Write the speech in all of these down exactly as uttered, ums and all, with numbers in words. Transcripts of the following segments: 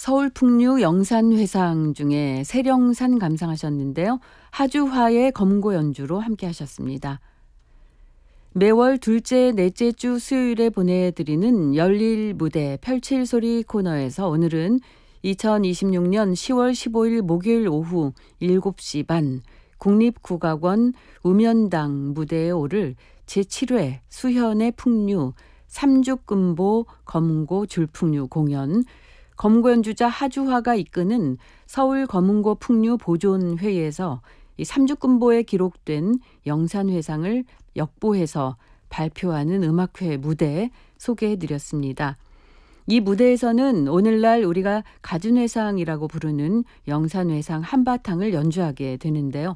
서울 풍류 영산회상 중에 세령산 감상하셨는데요. 하주화의 검고 연주로 함께 하셨습니다. 매월 둘째, 넷째 주 수요일에 보내드리는 열릴 무대 펼칠 소리 코너에서 오늘은 이천이십육 년 시월 십오일 목요일 오후 일곱 시 반 국립국악원 우면당 무대에 오를 제칠 회 수현의 풍류 삼죽금보 검고 줄풍류 공연, 검고 연주자 하주화가 이끄는 서울 검은고 풍류 보존회의에서 이 삼죽금보에 기록된 영산회상을 역보해서 발표하는 음악회 무대 소개해드렸습니다. 이 무대에서는 오늘날 우리가 가준회상이라고 부르는 영산회상 한바탕을 연주하게 되는데요.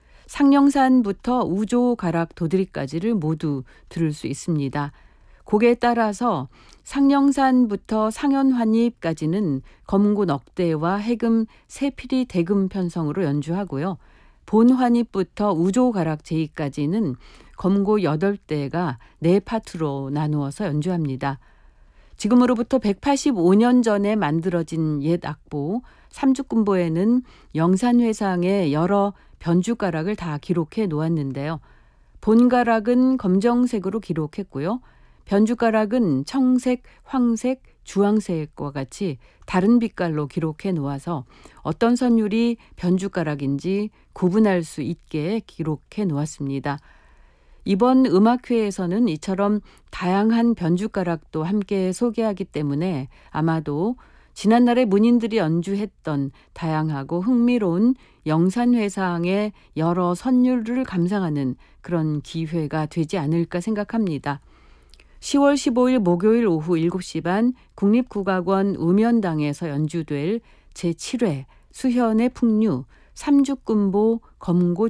상령산부터 우조가락 도드리까지를 모두 들을 수 있습니다. 곡에 따라서 상령산부터 상현환입까지는 검고 넉대와 해금 세피리 대금 편성으로 연주하고요. 본환입부터 우조가락 제이까지는 검고 여덟 대가 네 파트로 나누어서 연주합니다. 지금으로부터 백팔십오 년 전에 만들어진 옛 악보 삼죽금보에는 영산회상의 여러 변주가락을 다 기록해 놓았는데요. 본가락은 검정색으로 기록했고요. 변주가락은 청색, 황색, 주황색과 같이 다른 빛깔로 기록해 놓아서 어떤 선율이 변주가락인지 구분할 수 있게 기록해 놓았습니다. 이번 음악회에서는 이처럼 다양한 변주가락도 함께 소개하기 때문에 아마도 지난날에 문인들이 연주했던 다양하고 흥미로운 영산회상의 여러 선율을 감상하는 그런 기회가 되지 않을까 생각합니다. 시월 십오일 목요일 오후 일곱 시 반 국립국악원 우면당에서 연주될 제칠 회 수현의 풍류 삼죽금보 검고